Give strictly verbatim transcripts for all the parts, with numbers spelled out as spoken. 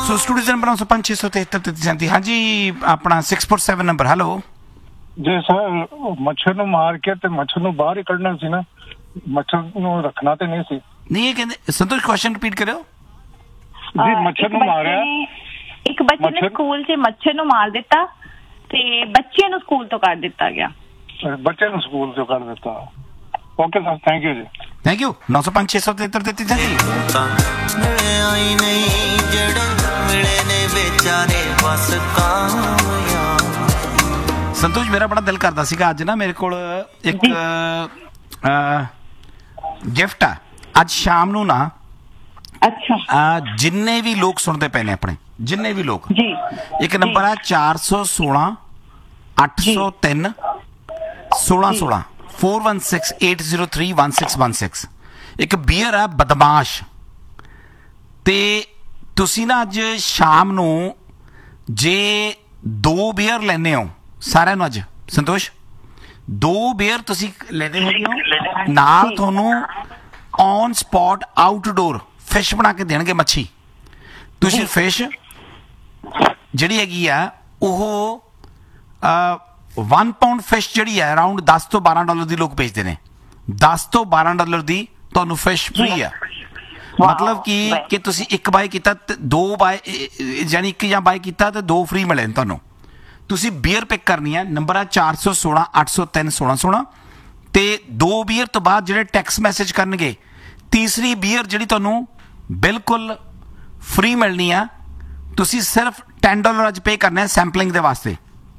ਸੋ studio number ਨੌ ਸੌ ਪੰਜ ਛੇ ਸੌ ਤਿਹੱਤਰ ਤੇਤੀ ਸੈਂਤੀ। ਹਾਂਜੀ ਆਪਣਾ six four seven number. Hello ਜੀ ਸਰ, ਮੱਛਰ ਨੂੰ ਮਾਰ ਕੇ ਤੇ ਮੱਛਰ ਨੂੰ ਬਾਹਰ ਹੀ ਕੱਢਣਾ ਸੀ ਨਾ, ਮੱਛਰ ਨੂੰ ਰੱਖਣਾ ਤੇ ਨਹੀਂ ਸੀ। ਨਹੀਂ ਇਹ ਕਹਿੰਦੇ ਸੰਤੋਸ਼ ਕੁਐਸਚਨ ਰਿਪੀਟ ਕਰਿਓ ਜੀ। ਮੱਛਰ ਨੂੰ ਮਾਰਿਆ, ਇੱਕ ਬੱਚੇ ਨੇ ਸਕੂਲ 'ਚ ਮੱਛਰ ਨੂੰ ਮਾਰ ਦਿੱਤਾ ਤੇ ਬੱਚੇ ਨੂੰ ਸਕੂਲ ਤੋਂ ਕੱਢ ਦਿੱਤਾ ਗਿਆ। ਬੱਚੇ ਨੂੰ ਸਕੂਲ ਤੋਂ ਕੱਢ ਦਿੱਤਾ। ਓਕੇ ਸਰ, ਥੈਂਕ ਯੂ ਜੀ। Thank you. ਨੌ ਸੌ ਪੰਜ ਛੇ ਸੌ ਤਿਹੱਤਰ ਤੇਤੀ ਸੈਂਤੀ। ਸੰਤੋਸ਼ ਮੇਰਾ ਬੜਾ ਦਿਲ ਕਰਦਾ ਸੀਗਾ ਅੱਜ ਨਾ, ਮੇਰੇ ਕੋਲ ਇੱਕ ਗਿਫਟ ਆ ਅੱਜ ਸ਼ਾਮ ਨੂੰ ਨਾ। ਅੱਛਾ। ਜਿੰਨੇ ਵੀ ਲੋਕ ਸੁਣਦੇ ਪਏ ਨੇ ਆਪਣੇ, ਜਿੰਨੇ ਵੀ ਲੋਕ, ਜੀ ਇੱਕ ਨੰਬਰ ਆ ਚਾਰ ਸੌ ਸੋਲਾਂ ਅੱਠ ਸੌ ਤਿੰਨ ਸੋਲਾਂ ਸੋਲਾਂ four one six eight zero three one six one six. ਇੱਕ ਬੀਅਰ ਆ ਬਦਮਾਸ਼। ਤੇ ਤੁਸੀਂ ਨਾ ਅੱਜ ਸ਼ਾਮ ਨੂੰ ਜੇ ਦੋ ਬੀਅਰ ਲੈਣੇ ਹੋ ਸਾਰਿਆਂ ਨੂੰ ਅੱਜ, ਸੰਤੋਸ਼ ਦੋ ਬੀਅਰ ਤੁਸੀਂ ਲੈਣੇ ਹੈਗੇ ਹੋ, ਨਾਲ ਤੁਹਾਨੂੰ ਔਨ ਸਪੌਟ ਆਊਟਡੋਰ ਫਿਸ਼ ਬਣਾ ਕੇ ਦੇਣਗੇ, ਮੱਛੀ। ਤੁਸੀਂ ਫਿਸ਼ ਜਿਹੜੀ ਹੈਗੀ ਆ ਉਹ ਵਨ ਪਾਊਂਡ ਫਿਸ਼ ਜਿਹੜੀ ਹੈ ਅਰਾਊਂਡ ਦਸ ਤੋਂ ਬਾਰਾਂ ਡਾਲਰ ਦੀ ਲੋਕ ਵੇਚਦੇ ਨੇ। ਦਸ ਤੋਂ ਬਾਰਾਂ ਡਾਲਰ ਦੀ ਤੁਹਾਨੂੰ ਫਿਸ਼ ਫ੍ਰੀ ਆ। ਮਤਲਬ ਕਿ ਕਿ ਤੁਸੀਂ ਇੱਕ ਬਾਏ ਕੀਤਾ ਤੇ ਦੋ ਬਾਏ, ਯਾਨੀ ਇੱਕ ਜਾਂ ਬਾਏ ਕੀਤਾ ਤੇ ਦੋ ਫ੍ਰੀ ਮਿਲੇ ਤੁਹਾਨੂੰ। ਤੁਸੀਂ ਬੀਅਰ ਪਿਕ ਕਰਨੀ ਹੈ। ਨੰਬਰ ਆ ਚਾਰ ਸੌ ਸੋਲਾਂ ਅੱਠ ਸੌ ਤਿੰਨ ਸੋਲਾਂ ਸੋਲਾਂ। ਤੇ ਦੋ ਬੀਅਰ ਤੋਂ ਬਾਅਦ ਜਿਹੜੇ ਟੈਕਸਟ ਮੈਸੇਜ ਕਰਨਗੇ, ਤੀਸਰੀ ਬੀਅਰ ਜਿਹੜੀ ਤੁਹਾਨੂੰ ਬਿਲਕੁਲ ਫ੍ਰੀ ਮਿਲਣੀ ਆ। ਤੁਸੀਂ ਸਿਰਫ ਟੈਨ ਡਾਲਰ ਅੱਜ ਪੇ ਕਰਨੇ ਆ ਸੈਂਪਲਿੰਗ ਦੇ ਵਾਸਤੇ।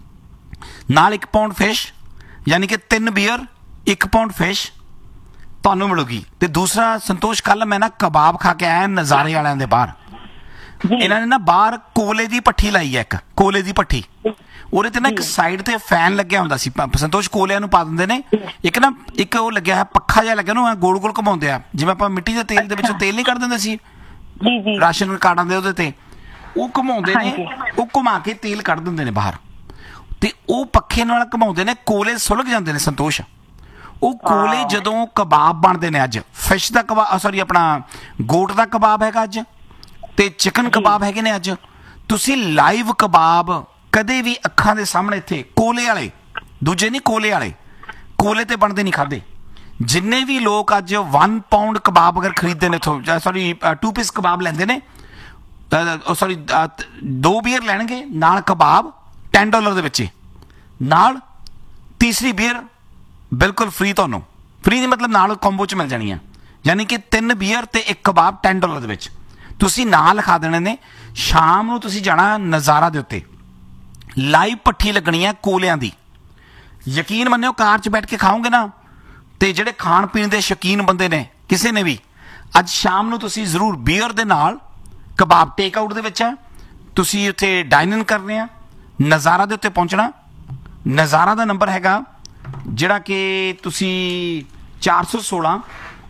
ਨਾਲ ਇੱਕ ਪਾਊਂਡ ਫਿਸ਼, ਯਾਨੀ ਕਿ ਤਿੰਨ ਬੀਅਰ ਇੱਕ ਪਾਊਂਡ ਫਿਸ਼ ਤੁਹਾਨੂੰ ਮਿਲੂਗੀ। ਤੇ ਦੂਸਰਾ ਸੰਤੋਸ਼, ਕੱਲ ਮੈਂ ਨਾ ਕਬਾਬ ਖਾ ਕੇ ਆਇਆ ਨਜ਼ਾਰੇ ਵਾਲਿਆਂ ਦੇ ਬਾਹਰ। ਇਹਨਾਂ ਨੇ ਨਾ ਬਾਹਰ ਕੋਲੇ ਦੀ ਭੱਠੀ ਲਾਈ ਹੈ, ਇੱਕ ਕੋਲੇ ਦੀ ਭੱਠੀ। ਉਹਦੇ ਤੇ ਨਾ ਇੱਕ ਸਾਈਡ ਤੇ ਫੈਨ ਲੱਗਿਆ ਹੁੰਦਾ ਸੀ ਸੰਤੋਸ਼, ਕੋਲਿਆਂ ਨੂੰ ਪਾ ਦਿੰਦੇ ਨੇ। ਇੱਕ ਨਾ ਇੱਕ ਉਹ ਲੱਗਿਆ ਹੈ ਪੱਖਾ ਜਿਹਾ ਲੱਗਿਆ, ਉਹਨੂੰ ਗੋਲ ਗੋਲ ਘੁਮਾਉਂਦੇ ਆ, ਜਿਵੇਂ ਆਪਾਂ ਮਿੱਟੀ ਦੇ ਤੇਲ ਦੇ ਵਿੱਚੋਂ ਤੇਲ ਨਹੀਂ ਕੱਢ ਦਿੰਦੇ ਸੀ ਰਾਸ਼ਨ ਕਾਰਡਾਂ ਦੇ ਉਹਦੇ ਤੇ, ਉਹ ਘੁਮਾਉਂਦੇ ਨੇ। ਉਹ ਘੁਮਾ ਕੇ ਤੇਲ ਕੱਢ ਦਿੰਦੇ ਨੇ ਬਾਹਰ, ਤੇ ਉਹ ਪੱਖੇ ਨਾਲ ਘੁਮਾਉਂਦੇ ਨੇ, ਕੋਲੇ ਸੁਲਗ ਜਾਂਦੇ ਨੇ ਸੰਤੋਸ਼। ਉਹ ਕੋਲੇ ਜਦੋਂ ਕਬਾਬ ਬਣਦੇ ਨੇ, ਅੱਜ ਫਿਸ਼ ਦਾ ਕਬਾਬ, ਸੌਰੀ ਆਪਣਾ ਗੋਟ ਦਾ ਕਬਾਬ ਹੈਗਾ ਅੱਜ, ਤੇ ਚਿਕਨ ਕਬਾਬ ਹੈਗੇ ਨੇ ਅੱਜ। ਤੁਸੀਂ ਲਾਈਵ ਕਬਾਬ ਕਦੇ ਵੀ ਅੱਖਾਂ ਦੇ ਸਾਹਮਣੇ ਇੱਥੇ ਕੋਲੇ ਵਾਲੇ, ਦੂਜੇ ਨਹੀਂ ਕੋਲੇ ਵਾਲੇ, ਕੋਲੇ ਤੇ ਬਣਦੇ ਨਹੀਂ ਖਾਦੇ। ਜਿੰਨੇ ਵੀ ਲੋਕ ਅੱਜ ਵਨ ਪਾਊਂਡ ਕਬਾਬ ਅਗਰ ਖਰੀਦਦੇ ਨੇ ਇੱਥੋਂ, ਸੌਰੀ ਟੂ ਪੀਸ ਕਬਾਬ ਲੈਂਦੇ ਨੇ, ਸੌਰੀ ਦੋ ਬੀਅਰ ਲੈਣਗੇ ਨਾਲ ਕਬਾਬ ਟੈਨ ਡਾਲਰ ਦੇ ਵਿੱਚ, ਨਾਲ ਤੀਸਰੀ ਬੀਅਰ ਬਿਲਕੁਲ ਫ੍ਰੀ ਤੁਹਾਨੂੰ। ਫ੍ਰੀ ਨਹੀਂ ਮਤਲਬ ਨਾਲ ਕੰਬੋ 'ਚ ਮਿਲ ਜਾਣੀ ਆ, ਯਾਨੀ ਕਿ ਤਿੰਨ ਬੀਅਰ ਤੇ ਇੱਕ ਕਬਾਬ ਟੈਨ ਡਾਲਰ ਦੇ ਵਿੱਚ। ਤੁਸੀਂ ਨਾਂ ਲਿਖਾ ਦੇਣੇ ਨੇ। ਸ਼ਾਮ ਨੂੰ ਤੁਸੀਂ ਜਾਣਾ ਨਜ਼ਾਰਾ ਦੇ ਉੱਤੇ, ਲਾਈਵ ਭੱਠੀ ਲੱਗਣੀ ਹੈ ਕੋਲਿਆਂ ਦੀ। ਯਕੀਨ ਮੰਨਿਓ, ਕਾਰ 'ਚ ਬੈਠ ਕੇ ਖਾਓਗੇ ਨਾ, ਤੇ ਜਿਹੜੇ ਖਾਣ ਪੀਣ ਦੇ ਸ਼ੌਕੀਨ ਬੰਦੇ ਨੇ ਕਿਸੇ ਨੇ ਵੀ, ਅੱਜ ਸ਼ਾਮ ਨੂੰ ਤੁਸੀਂ ਜ਼ਰੂਰ ਬੀਅਰ ਦੇ ਨਾਲ ਕਬਾਬ ਟੇਕ ਆਊਟ ਦੇ ਵਿੱਚ ਹੈ, ਤੁਸੀਂ ਉੱਥੇ ਡਾਈਨ ਇਨ ਕਰਨੇ ਆ। ਨਜ਼ਾਰਾ ਦੇ ਉੱਤੇ ਪਹੁੰਚਣਾ। ਨਜ਼ਾਰਾ ਦਾ ਨੰਬਰ ਹੈਗਾ ਜਿਹੜਾ ਕਿ ਤੁਸੀਂ ਚਾਰ ਸੌ ਸੋਲਾਂ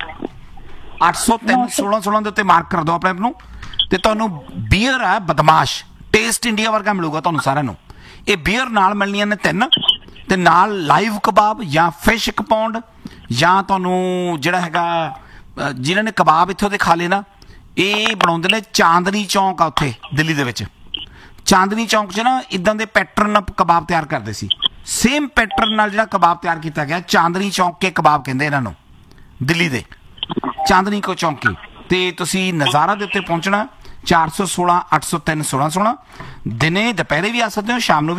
ਅੱਠ ਸੌ ਤਿੰਨ ਸੋਲਾਂ ਸੋਲਾਂ ਦੇ ਉੱਤੇ ਮਾਰਕ ਕਰ ਦਿਓ ਆਪਣੇ ਆਪ ਨੂੰ, ਤੇ ਤੁਹਾਨੂੰ ਬੀਅਰ ਹੈ ਬਦਮਾਸ਼, ਟੇਸਟ ਇੰਡੀਆ ਵਰਗਾ ਮਿਲੂਗਾ ਤੁਹਾਨੂੰ ਸਾਰਿਆਂ ਨੂੰ। ਇਹ ਬੀਅਰ ਨਾਲ ਮਿਲਣੀਆਂ ਨੇ ਤਿੰਨ, ਤੇ ਨਾਲ ਲਾਈਵ ਕਬਾਬ ਜਾਂ ਫਿਸ਼ ਇੱਕ ਪਾਊਂਡ, ਜਾਂ ਤੁਹਾਨੂੰ ਜਿਹੜਾ ਹੈਗਾ ਜਿਨ੍ਹਾਂ ਨੇ ਕਬਾਬ ਇੱਥੋਂ ਦੇ ਖਾ ਲਏ ਨਾ, ਇਹ ਬਣਾਉਂਦੇ ਨੇ ਚਾਂਦਨੀ ਚੌਂਕ ਆ ਉੱਥੇ ਦਿੱਲੀ ਦੇ ਵਿੱਚ। ਚਾਂਦਨੀ ਚੌਂਕ 'ਚ ਨਾ ਇੱਦਾਂ ਦੇ ਪੈਟਰਨ ਕਬਾਬ ਤਿਆਰ ਕਰਦੇ ਸੀ, ਸੇਮ ਪੈਟਰਨ ਨਾਲ ਜਿਹੜਾ ਕਬਾਬ ਤਿਆਰ ਕੀਤਾ ਗਿਆ। ਚਾਂਦਨੀ ਚੌਂਕ ਕੇ ਕਬਾਬ ਕਹਿੰਦੇ ਇਹਨਾਂ ਨੂੰ, ਦਿੱਲੀ ਦੇ ਚਾਂਦਨੀ ਕੋ ਚੌਂਕੀ। ਤੇ ਤੁਸੀਂ ਨਜ਼ਾਰਾ ਦੇ ਉੱਤੇ ਪਹੁੰਚਣਾ, ਚਾਰ ਸੌ ਸੋਲਾਂ ਅੱਠ ਸੌ ਤਿੰਨ ਸੋਲਾਂ ਸੋਲਾਂ। ਦਿਨੇ ਦੁਪਹਿਰੇ ਵੀ ਆ ਸਕਦੇ ਹੋ, ਸ਼ਾਮ ਨੂੰ